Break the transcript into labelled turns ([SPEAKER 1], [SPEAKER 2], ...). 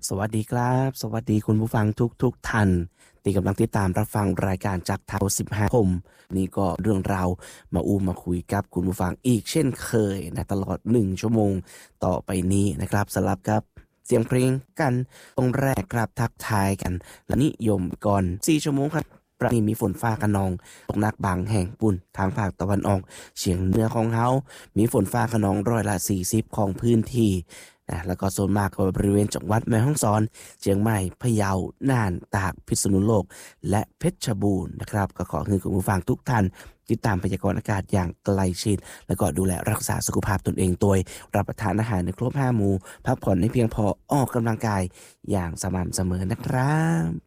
[SPEAKER 1] สวัสดีครับสวัสดีคุณผู้ฟังทุกท่านที่กำลังติดตามรับฟังรายการจากทาง15คมนี่ก็เรื่องราวมาคุยกับคุณผู้ฟังอีกเช่นเคยนะตลอด1ชั่วโมงต่อไปนี้นะครับสลับกับเสียงเพลงกันตรงแรกครับทักทายกันและนิยมก่อน4ชั่วโมงครับประนี้มีฝนฟ้าคะนองตกหนักบางแห่งปุ่นทางภาคตะวันออกเฉียงเหนือของเฮามีฝนฟ้าคะนอง40%ของพื้นที่แล้วก็โซนมากก็บริเวณจังหวัดแม่ฮ่องสอนเชียงใหม่พะเยาน่านตากพิษณุโลกและเพชรบูรณ์นะครับก็ขอให้คุณผู้ฟังทุกท่านติดตามพยากรณ์อากาศอย่างใกล้ชิดแล้วก็ดูแลรักษาสุขภาพตนเองโดยรับประทานอาหารในครบ5 หมู่พักผ่อนให้เพียงพอออกกำลังกายอย่างสม่ำเสมอนะครับ